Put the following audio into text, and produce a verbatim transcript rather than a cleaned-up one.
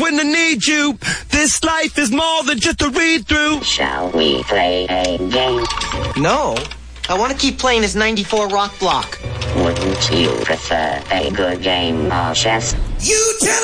when I need you. This life is more than just a read-through. Shall we play a game? No. I want to keep playing this ninety-four rock block. Wouldn't you prefer a good game of chess? You tell